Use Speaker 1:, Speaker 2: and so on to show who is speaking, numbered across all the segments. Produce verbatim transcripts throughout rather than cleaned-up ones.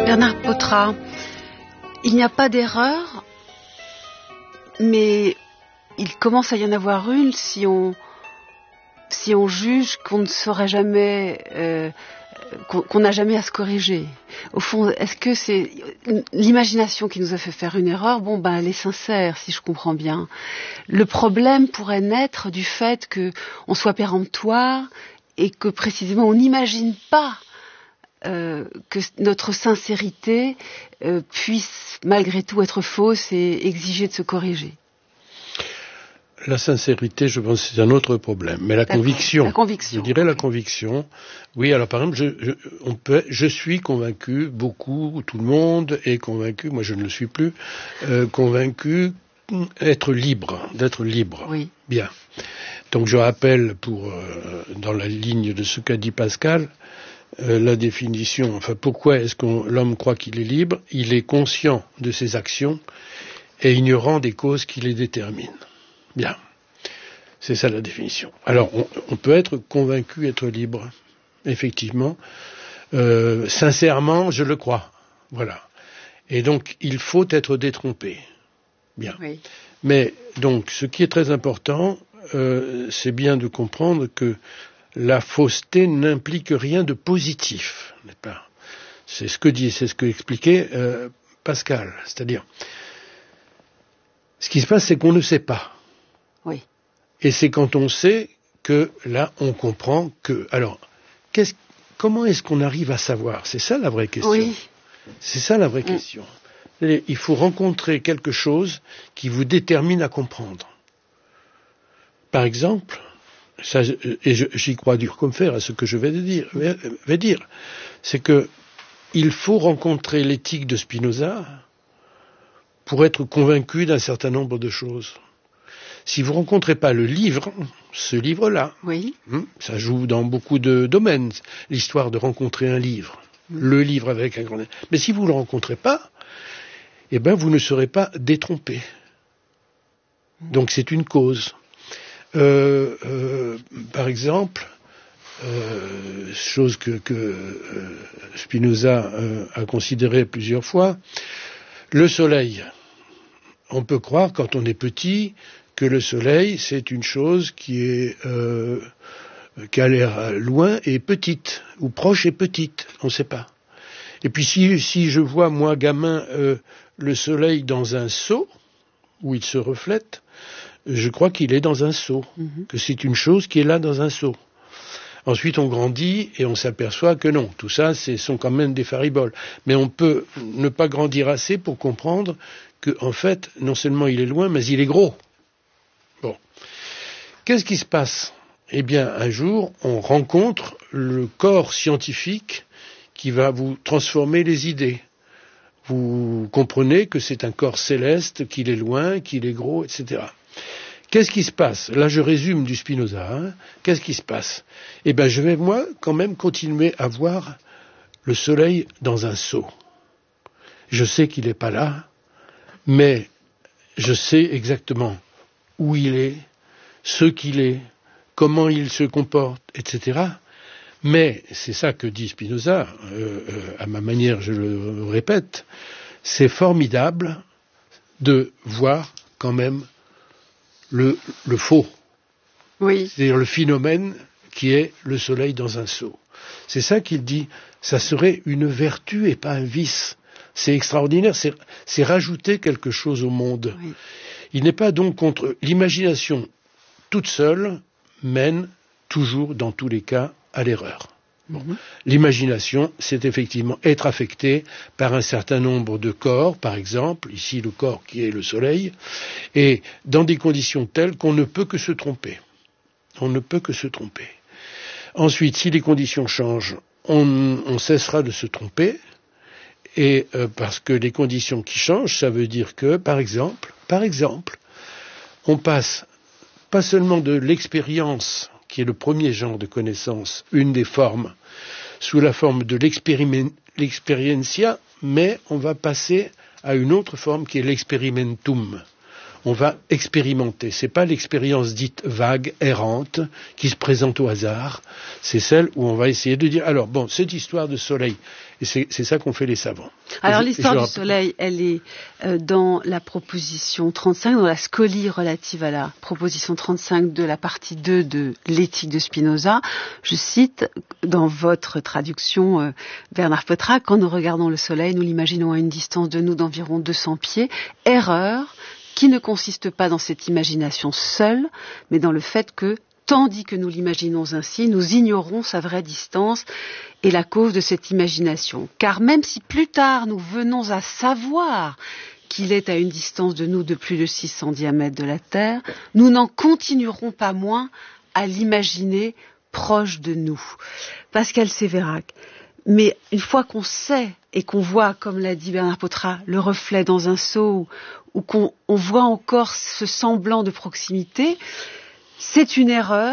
Speaker 1: Bernard Potra, il n'y a pas d'erreur, mais il commence à y en avoir une si on, si on juge qu'on ne saurait jamais, euh, qu'on n'a jamais à se corriger. Au fond, est-ce que c'est l'imagination qui nous a fait faire une erreur? Bon, ben, elle est sincère, si je comprends bien. Le problème pourrait naître du fait qu'on soit péremptoire et que précisément on n'imagine pas Euh, que notre sincérité euh, puisse malgré tout être fausse et exiger de se corriger.
Speaker 2: La sincérité, je pense, c'est un autre problème. Mais la conviction,
Speaker 1: la conviction,
Speaker 2: je dirais
Speaker 1: okay.
Speaker 2: la conviction. Oui, alors par exemple, je, je, on peut, je suis convaincu, beaucoup, tout le monde est convaincu, moi je ne le suis plus, euh, convaincu être libre, d'être libre.
Speaker 1: Oui.
Speaker 2: Bien. Donc je rappelle, pour euh, dans la ligne de ce qu'a dit Pascal, Euh, la définition, enfin pourquoi est-ce que l'homme croit qu'il est libre? Il est conscient de ses actions et ignorant des causes qui les déterminent. Bien, c'est ça la définition. Alors on, on peut être convaincu être libre, effectivement, euh, sincèrement je le crois, voilà. Et donc il faut être détrompé. Bien.
Speaker 1: Oui.
Speaker 2: Mais donc ce qui est très important, euh, c'est bien de comprendre que la fausseté n'implique rien de positif, n'est-ce pas? C'est ce que dit, c'est ce que expliquait euh, Pascal. C'est-à-dire, ce qui se passe, c'est qu'on ne sait pas.
Speaker 1: Oui.
Speaker 2: Et c'est quand on sait que là, on comprend que. Alors, qu'est-ce, comment est-ce qu'on arrive à savoir? C'est ça la vraie question.
Speaker 1: Oui.
Speaker 2: C'est ça la vraie
Speaker 1: mm.
Speaker 2: question. C'est-à-dire, il faut rencontrer quelque chose qui vous détermine à comprendre. Par exemple. Ça, et je, j'y crois dur comme fer à ce que je vais dire, vais, vais dire, c'est que il faut rencontrer l'éthique de Spinoza pour être convaincu d'un certain nombre de choses. Si vous rencontrez pas le livre, ce livre-là,
Speaker 1: oui.
Speaker 2: ça joue dans beaucoup de domaines, l'histoire de rencontrer un livre, mm. le livre avec un grand. Mais si vous ne le rencontrez pas, eh ben vous ne serez pas détrompé. Mm. Donc c'est une cause. Euh, euh, par exemple, euh, chose que, que euh, Spinoza euh, a considérée plusieurs fois, le soleil. On peut croire, quand on est petit, que le soleil, c'est une chose qui est euh, qui a l'air loin et petite, ou proche et petite, on ne sait pas. Et puis si, si je vois, moi, gamin, euh, le soleil dans un seau, où il se reflète, je crois qu'il est dans un seau, mm-hmm. que c'est une chose qui est là dans un seau. Ensuite, on grandit et on s'aperçoit que non, tout ça, ce sont quand même des fariboles. Mais on peut ne pas grandir assez pour comprendre que, en fait, non seulement il est loin, mais il est gros. Bon. Qu'est-ce qui se passe? Eh bien, un jour, on rencontre le corps scientifique qui va vous transformer les idées. Vous comprenez que c'est un corps céleste, qu'il est loin, qu'il est gros, et cetera. Qu'est-ce qui se passe? Là, je résume du Spinoza. Hein. Qu'est-ce qui se passe? Eh bien, je vais, moi, quand même continuer à voir le soleil dans un seau. Je sais qu'il n'est pas là, mais je sais exactement où il est, ce qu'il est, comment il se comporte, et cetera. Mais, c'est ça que dit Spinoza, euh, euh, à ma manière, je le répète, c'est formidable de voir quand même le, le faux.
Speaker 1: Oui.
Speaker 2: C'est-à-dire le phénomène qui est le soleil dans un seau. C'est ça qu'il dit, ça serait une vertu et pas un vice. C'est extraordinaire, c'est, c'est rajouter quelque chose au monde. Oui. Il n'est pas donc contre l'imagination toute seule, mène toujours, dans tous les cas, à l'erreur. Bon. Mm-hmm. L'imagination, c'est effectivement être affecté par un certain nombre de corps, par exemple, ici le corps qui est le soleil, et dans des conditions telles qu'on ne peut que se tromper. On ne peut que se tromper. Ensuite, si les conditions changent, on, on cessera de se tromper, et euh, parce que les conditions qui changent, ça veut dire que, par exemple, par exemple, on passe pas seulement de l'expérience, qui est le premier genre de connaissance, une des formes, sous la forme de l'experiencia, mais on va passer à une autre forme qui est l'experimentum. on va expérimenter. C'est pas l'expérience dite vague, errante, qui se présente au hasard. C'est celle où on va essayer de dire, alors bon, cette histoire de soleil, et c'est, c'est ça qu'ont fait les savants.
Speaker 1: Alors
Speaker 2: je,
Speaker 1: l'histoire du
Speaker 2: rappelle...
Speaker 1: soleil, elle est euh, dans la proposition trente-cinq, dans la scolie relative à la proposition trente-cinq de la partie deux de l'éthique de Spinoza. Je cite, dans votre traduction, euh, Bernard Petra, quand nous regardons le soleil, nous l'imaginons à une distance de nous d'environ deux cents pieds. Erreur qui ne consiste pas dans cette imagination seule, mais dans le fait que, tandis que nous l'imaginons ainsi, nous ignorons sa vraie distance et la cause de cette imagination. Car même si plus tard nous venons à savoir qu'il est à une distance de nous de plus de six cents diamètres de la Terre, nous n'en continuerons pas moins à l'imaginer proche de nous. Pascal Sévérac. Mais une fois qu'on sait et qu'on voit, comme l'a dit Bernard Petra, le reflet dans un seau, ou qu'on on voit encore ce semblant de proximité, c'est une erreur,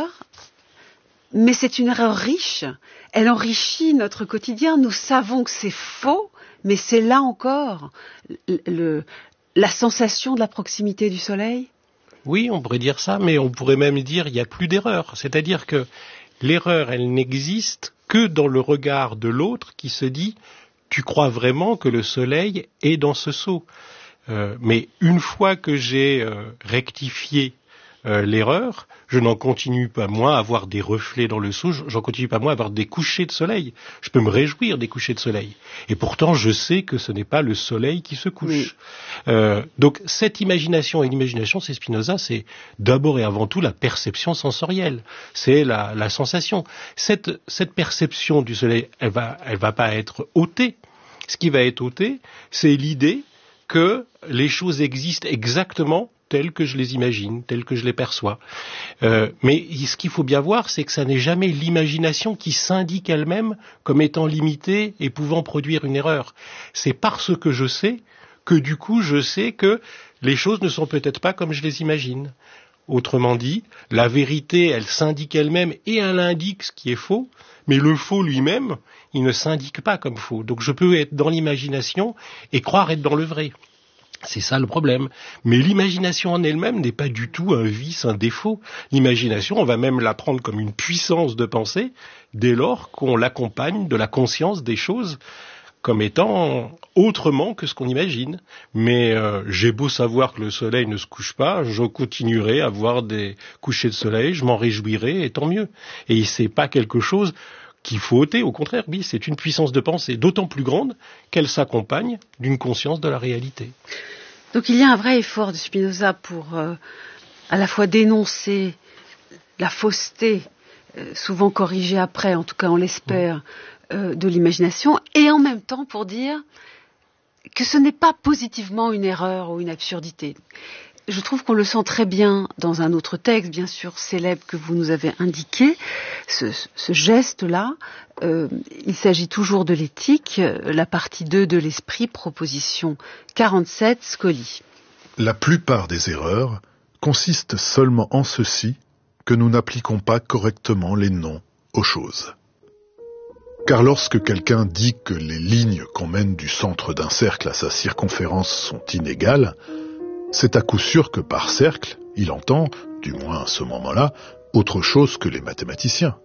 Speaker 1: mais c'est une erreur riche. Elle enrichit notre quotidien. Nous savons que c'est faux, mais c'est là encore le, le, la sensation de la proximité du soleil.
Speaker 3: Oui, on pourrait dire ça, mais on pourrait même dire qu'il n'y a plus d'erreur. C'est-à-dire que l'erreur, elle n'existe que dans le regard de l'autre qui se dit « tu crois vraiment que le soleil est dans ce seau ?» euh, Mais une fois que j'ai euh, rectifié euh, l'erreur, je n'en continue pas moins à avoir des reflets dans le seau, j'en continue pas moins à avoir des couchers de soleil. Je peux me réjouir des couchers de soleil. Et pourtant, je sais que ce n'est pas le soleil qui se couche. Oui. Euh, donc, cette imagination, et l'imagination, c'est Spinoza, c'est d'abord et avant tout la perception sensorielle. C'est la, la sensation. Cette, cette perception du soleil, elle va, elle va pas être ôtée. Ce qui va être ôté, c'est l'idée que les choses existent exactement telles que je les imagine, telles que je les perçois. Euh, mais ce qu'il faut bien voir, c'est que ça n'est jamais l'imagination qui s'indique elle-même comme étant limitée et pouvant produire une erreur. C'est parce que je sais que du coup je sais que les choses ne sont peut-être pas comme je les imagine. Autrement dit, la vérité, elle s'indique elle-même et elle indique ce qui est faux, mais le faux lui-même, il ne s'indique pas comme faux. Donc je peux être dans l'imagination et croire être dans le vrai. C'est ça le problème. Mais l'imagination en elle-même n'est pas du tout un vice, un défaut. L'imagination, on va même la prendre comme une puissance de pensée dès lors qu'on l'accompagne de la conscience des choses comme étant autrement que ce qu'on imagine. Mais euh, j'ai beau savoir que le soleil ne se couche pas, je continuerai à voir des couchers de soleil, je m'en réjouirai, et tant mieux. Et c'est pas quelque chose qu'il faut ôter, au contraire, oui, c'est une puissance de pensée d'autant plus grande qu'elle s'accompagne d'une conscience de la réalité.
Speaker 1: Donc il y a un vrai effort de Spinoza pour euh, à la fois dénoncer la fausseté, euh, souvent corrigée après, en tout cas on l'espère, euh, de l'imagination, et en même temps pour dire que ce n'est pas positivement une erreur ou une absurdité. Je trouve qu'on le sent très bien dans un autre texte, bien sûr célèbre, que vous nous avez indiqué, ce, ce geste-là. Euh, il s'agit toujours de l'éthique, la partie deux de l'esprit, proposition quarante-sept, Scolie.
Speaker 4: La plupart des erreurs consistent seulement en ceci, que nous n'appliquons pas correctement les noms aux choses. Car lorsque quelqu'un dit que les lignes qu'on mène du centre d'un cercle à sa circonférence sont inégales, c'est à coup sûr que par cercle, il entend, du moins à ce moment-là, autre chose que les mathématiciens.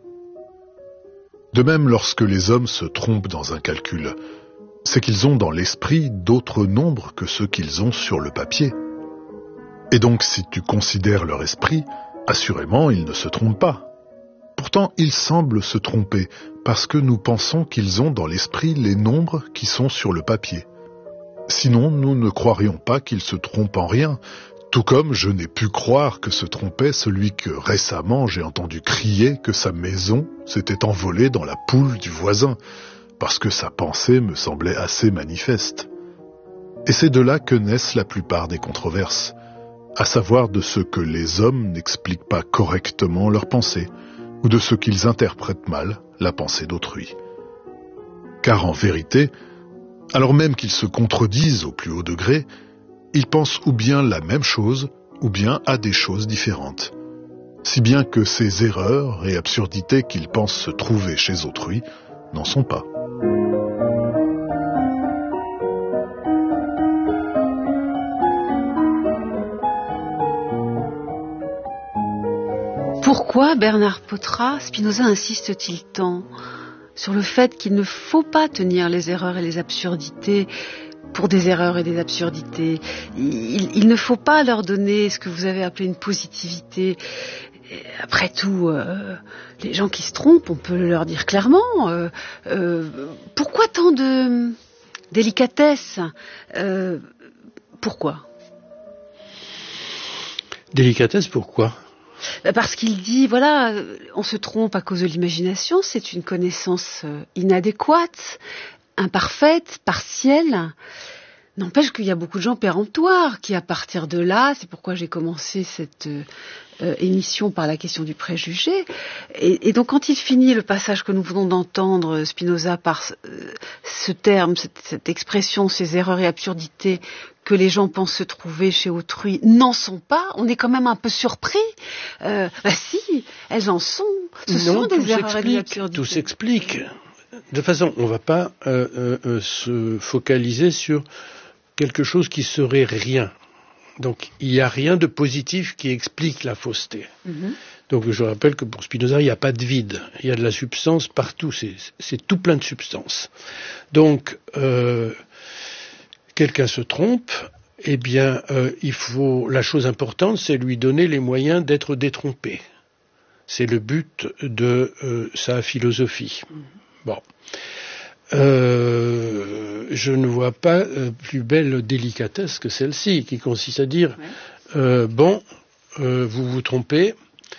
Speaker 4: De même, lorsque les hommes se trompent dans un calcul, c'est qu'ils ont dans l'esprit d'autres nombres que ceux qu'ils ont sur le papier. Et donc, si tu considères leur esprit, assurément, ils ne se trompent pas. Pourtant, ils semblent se tromper, parce que nous pensons qu'ils ont dans l'esprit les nombres qui sont sur le papier. Sinon, nous ne croirions pas qu'il se trompe en rien, tout comme je n'ai pu croire que se trompait celui que récemment j'ai entendu crier que sa maison s'était envolée dans la poule du voisin, parce que sa pensée me semblait assez manifeste. Et c'est de là que naissent la plupart des controverses, à savoir de ce que les hommes n'expliquent pas correctement leurs pensées, ou de ce qu'ils interprètent mal la pensée d'autrui. Car en vérité, alors même qu'ils se contredisent au plus haut degré, ils pensent ou bien la même chose, ou bien à des choses différentes. Si bien que ces erreurs et absurdités qu'ils pensent se trouver chez autrui n'en sont pas.
Speaker 1: Pourquoi Bernard Potra, Spinoza insiste-t-il tant sur le fait qu'il ne faut pas tenir les erreurs et les absurdités pour des erreurs et des absurdités. Il, il ne faut pas leur donner ce que vous avez appelé une positivité. Après tout, euh, les gens qui se trompent, on peut leur dire clairement. Euh, euh, pourquoi tant de délicatesse ? euh, Pourquoi ?
Speaker 2: Délicatesse, pourquoi ?
Speaker 1: Parce qu'il dit, voilà, on se trompe à cause de l'imagination, c'est une connaissance inadéquate, imparfaite, partielle. N'empêche qu'il y a beaucoup de gens péremptoires qui, à partir de là, c'est pourquoi j'ai commencé cette euh, émission par la question du préjugé. Et, et donc, quand il finit le passage que nous venons d'entendre, Spinoza, par euh, ce terme, cette, cette expression, ces erreurs et absurdités que les gens pensent se trouver chez autrui, n'en sont pas, on est quand même un peu surpris. Euh, bah si, elles en sont. Ce
Speaker 2: non,
Speaker 1: sont des erreurs et des absurdités.
Speaker 2: Tout s'explique. De toute façon, on ne va pas euh, euh, euh, se focaliser sur quelque chose qui serait rien. Donc, il n'y a rien de positif qui explique la fausseté. Mm-hmm. Donc, je rappelle que pour Spinoza, il n'y a pas de vide. Il y a de la substance partout. C'est, c'est tout plein de substance. Donc, euh, quelqu'un se trompe, eh bien, euh, il faut. La chose importante, c'est lui donner les moyens d'être détrompé. C'est le but de euh, sa philosophie. Mm-hmm. Bon. Euh, je ne vois pas euh, plus belle délicatesse que celle-ci, qui consiste à dire ouais. euh, bon, euh, vous vous trompez,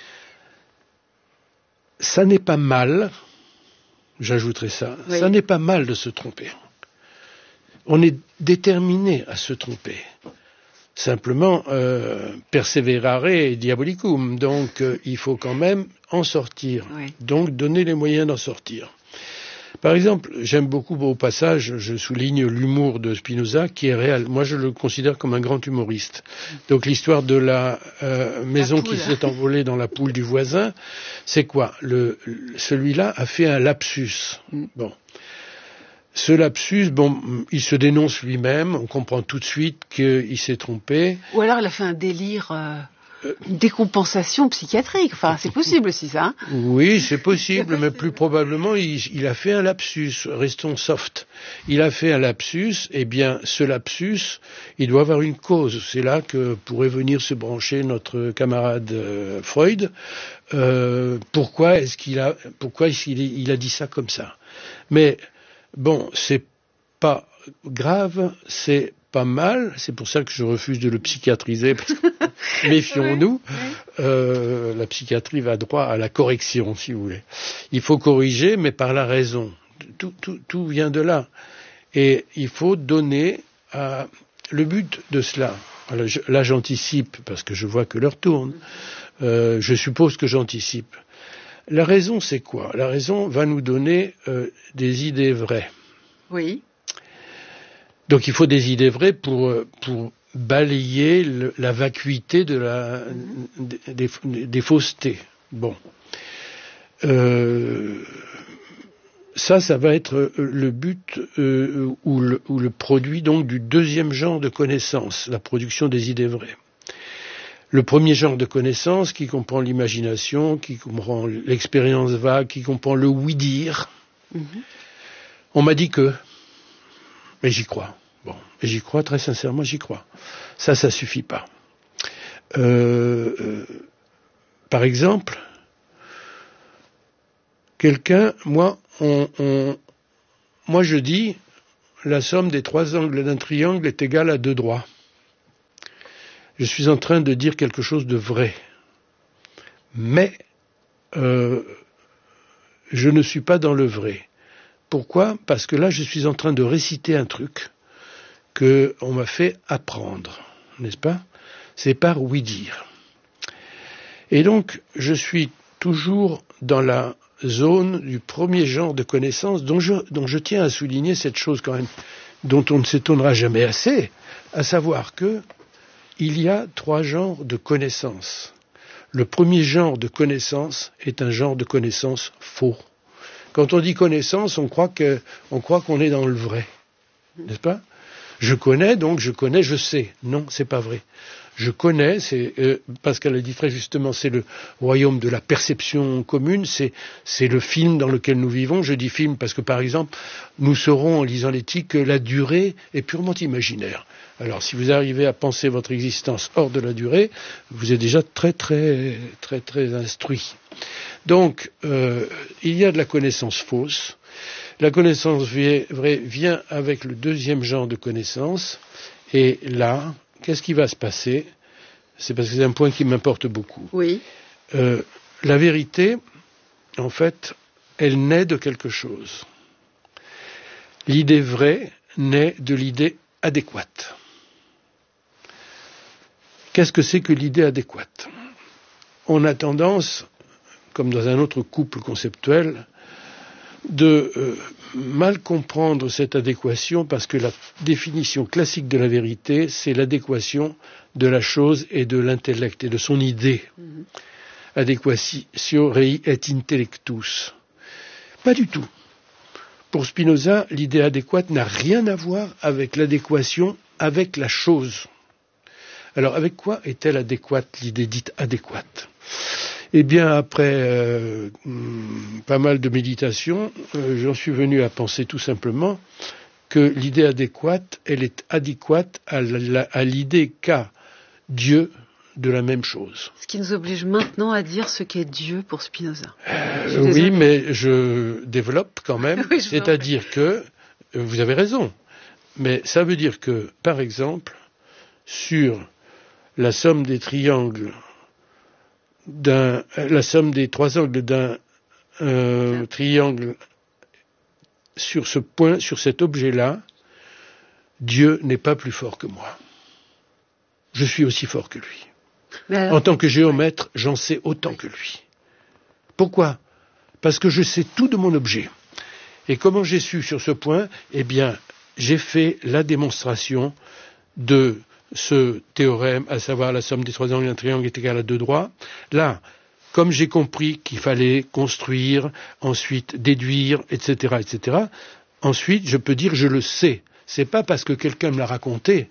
Speaker 2: ça n'est pas mal, j'ajouterai ça, oui. Ça n'est pas mal de se tromper. On est déterminé à se tromper. Simplement, euh, perseverare diabolicum, donc euh, il faut quand même en sortir, oui. Donc donner les moyens d'en sortir. Par exemple, j'aime beaucoup au passage, je souligne l'humour de Spinoza qui est réel. Moi, je le considère comme un grand humoriste. Donc l'histoire de la euh, maison la qui s'est envolée dans la poule du voisin, c'est quoi ? Le, celui-là a fait un lapsus. Bon. Ce lapsus, bon, il se dénonce lui-même, on comprend tout de suite qu'il s'est trompé.
Speaker 1: Ou alors il a fait un délire... Euh... Une décompensation psychiatrique, enfin c'est possible aussi ça. Hein
Speaker 2: oui, c'est possible, mais plus probablement il, il a fait un lapsus, restons soft. Il a fait un lapsus, eh bien ce lapsus, il doit avoir une cause. C'est là que pourrait venir se brancher notre camarade euh, Freud. Euh, pourquoi est-ce qu'il a, pourquoi est-ce qu'il il a dit ça comme ça ? Mais bon, c'est pas grave, c'est pas mal, c'est pour ça que je refuse de le psychiatriser, parce que méfions-nous, oui, oui. Euh, la psychiatrie va droit à la correction, si vous voulez. Il faut corriger, mais par la raison. Tout, tout, tout vient de là. Et il faut donner à... le but de cela. Alors, je, là, j'anticipe, parce que je vois que l'heure tourne. Euh, je suppose que j'anticipe. La raison, c'est quoi ? La raison va nous donner euh, des idées vraies.
Speaker 1: Oui.
Speaker 2: Donc il faut des idées vraies pour, pour balayer le, la vacuité de la, mm-hmm. des, des, des faussetés. Bon. Euh, ça, ça va être le but euh, ou, le, ou le produit donc du deuxième genre de connaissance, la production des idées vraies. Le premier genre de connaissance qui comprend l'imagination, qui comprend l'expérience vague, qui comprend le oui-dire. Mm-hmm. On m'a dit que... Mais j'y crois. Bon, et j'y crois très sincèrement, j'y crois. Ça, ça suffit pas. Euh, euh, par exemple, quelqu'un, moi, on, on, moi je dis, la somme des trois angles d'un triangle est égale à deux droits. Je suis en train de dire quelque chose de vrai, mais euh, je ne suis pas dans le vrai. Pourquoi ? Parce que là, je suis en train de réciter un truc que on m'a fait apprendre, n'est-ce pas ? C'est par oui-dire. Et donc, je suis toujours dans la zone du premier genre de connaissance dont je, dont je tiens à souligner cette chose quand même, dont on ne s'étonnera jamais assez, à savoir que il y a trois genres de connaissances. Le premier genre de connaissance est un genre de connaissance faux. Quand on dit connaissance, on croit que, on croit qu'on est dans le vrai, n'est-ce pas ? Je connais, donc je connais, je sais. Non, c'est pas vrai. Je connais, c'est, euh, Pascal a dit très justement, c'est le royaume de la perception commune, c'est, c'est le film dans lequel nous vivons. Je dis film parce que, par exemple, nous saurons en lisant l'éthique que la durée est purement imaginaire. Alors, si vous arrivez à penser votre existence hors de la durée, vous êtes déjà très, très, très, très instruit. Donc, euh, il y a de la connaissance fausse. La connaissance vraie vient avec le deuxième genre de connaissance, et là, qu'est-ce qui va se passer? C'est parce que c'est un point qui m'importe beaucoup.
Speaker 1: Oui.
Speaker 2: Euh, la vérité, en fait, elle naît de quelque chose. L'idée vraie naît de l'idée adéquate. Qu'est-ce que c'est que l'idée adéquate? On a tendance, comme dans un autre couple conceptuel, de euh, mal comprendre cette adéquation, parce que la définition classique de la vérité, c'est l'adéquation de la chose et de l'intellect et de son idée. Mm-hmm. Adequatio rei et intellectus. Pas du tout. Pour Spinoza, l'idée adéquate n'a rien à voir avec l'adéquation avec la chose. Alors, avec quoi est-elle adéquate, l'idée dite adéquate? Eh bien, après euh, pas mal de méditation, euh, j'en suis venu à penser tout simplement que l'idée adéquate, elle est adéquate à, la, à l'idée qu'a Dieu de la même chose.
Speaker 1: Ce qui nous oblige maintenant à dire ce qu'est Dieu pour Spinoza.
Speaker 2: Euh, oui, mais je développe quand même, oui, c'est-à-dire que, vous avez raison, mais ça veut dire que, par exemple, sur la somme des triangles d'un, la somme des trois angles d'un euh, triangle, sur ce point, sur cet objet-là, Dieu n'est pas plus fort que moi. Je suis aussi fort que lui. Alors, en tant que géomètre, j'en sais autant que lui. Pourquoi? Parce que je sais tout de mon objet. Et comment j'ai su sur ce point? Eh bien, j'ai fait la démonstration de ce théorème, à savoir la somme des trois angles d'un triangle est égale à deux droits. Là, comme j'ai compris qu'il fallait construire, ensuite déduire, et cetera, et cetera, ensuite, je peux dire je le sais. C'est pas parce que quelqu'un me l'a raconté,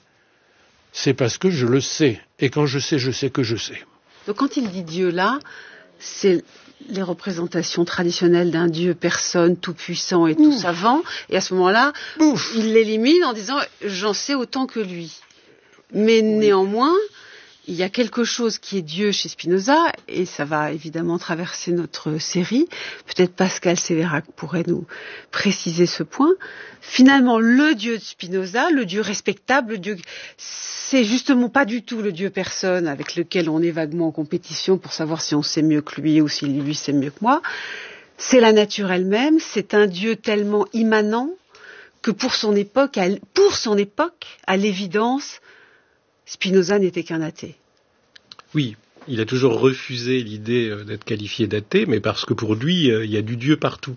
Speaker 2: c'est parce que je le sais. Et quand je sais, je sais que je sais.
Speaker 1: Donc quand il dit Dieu là, c'est les représentations traditionnelles d'un Dieu personne, tout-puissant et tout Ouh. savant. Et à ce moment-là, Ouf. il l'élimine en disant j'en sais autant que lui. Mais oui. néanmoins, il y a quelque chose qui est Dieu chez Spinoza, et ça va évidemment traverser notre série. Peut-être Pascal Sévérac pourrait nous préciser ce point. Finalement, le Dieu de Spinoza, le Dieu respectable, le Dieu, c'est justement pas du tout le Dieu personne avec lequel on est vaguement en compétition pour savoir si on sait mieux que lui ou si lui sait mieux que moi. C'est la nature elle-même, c'est un Dieu tellement immanent que pour son époque, à, pour son époque, à l'évidence, Spinoza n'était qu'un athée.
Speaker 3: Oui, il a toujours refusé l'idée d'être qualifié d'athée, mais parce que pour lui, il y a du Dieu partout.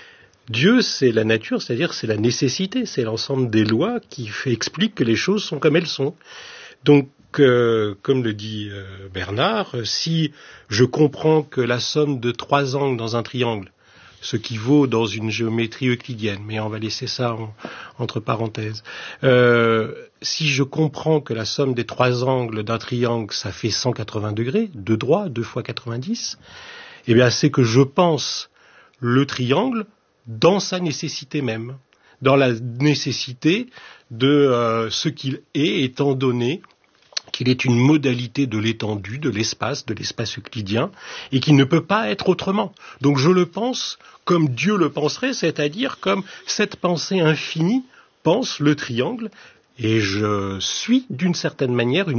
Speaker 3: Dieu, c'est la nature, c'est-à-dire c'est la nécessité, c'est l'ensemble des lois qui fait, explique que les choses sont comme elles sont. Donc, euh, comme le dit euh, Bernard, si je comprends que la somme de trois angles dans un triangle, ce qui vaut dans une géométrie euclidienne, mais on va laisser ça en, entre parenthèses. Euh, si je comprends que la somme des trois angles d'un triangle, ça fait cent quatre-vingts degrés, deux droits, deux fois quatre-vingt-dix, eh bien c'est que je pense le triangle dans sa nécessité même, dans la nécessité de euh, ce qu'il est étant donné qu'il est une modalité de l'étendue, de l'espace, de l'espace euclidien, et qu'il ne peut pas être autrement. Donc je le pense comme Dieu le penserait, c'est-à-dire comme cette pensée infinie pense le triangle, et je suis d'une certaine manière une